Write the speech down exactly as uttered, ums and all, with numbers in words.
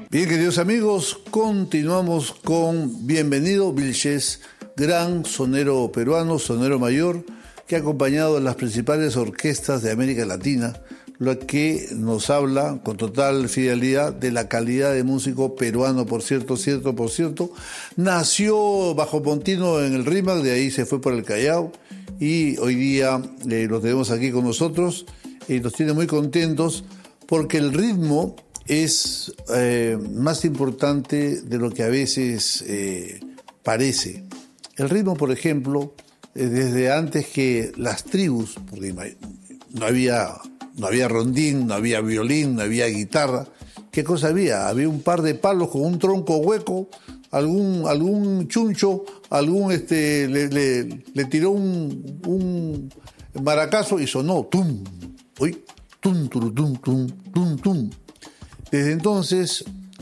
Bien, queridos amigos, continuamos con Bienvenido Vilches, gran sonero peruano, sonero mayor, que ha acompañado a las principales orquestas de América Latina, lo que nos habla con total fidelidad de la calidad de músico peruano, por cierto, cierto, por cierto. Nació bajo Pontino en el Rímac, de ahí se fue por el Callao y hoy día eh, lo tenemos aquí con nosotros y nos tiene muy contentos porque el ritmo es eh, más importante de lo que a veces eh, parece. El ritmo, por ejemplo, eh, desde antes que las tribus, porque no había, no había rondín, no había violín, no había guitarra, ¿qué cosa había? Había un par de palos con un tronco hueco, algún, algún chuncho, algún este, le, le, le tiró un, un maracazo y sonó tum, uy, tum, turutum, tum, tum, tum. Desde entonces